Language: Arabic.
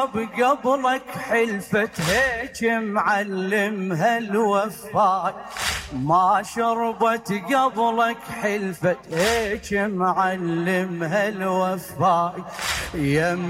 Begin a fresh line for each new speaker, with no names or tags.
بقبلك حلفت هيك معلمها الوفاي، ما شربت قبلك حلفت هيك معلمها الوفاي.